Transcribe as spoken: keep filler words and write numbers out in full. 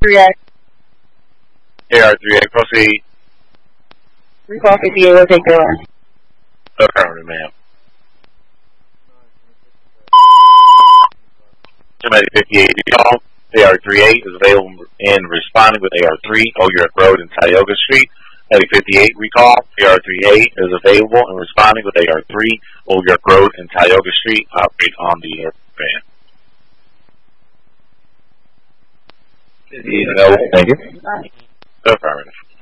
three A. A R three A, proceed. Recall fifty-eight, we'll take the line. Affirmative, ma'am. Somebody fifty-eight, recall. A R three A is available and responding with A R three, Old York Road and Tioga Street. Heavy fifty-eight, recall. A R three A is available and responding with A R three, Old York Road and Tioga Street. Operate on the air van. No, thank you. Affirmative.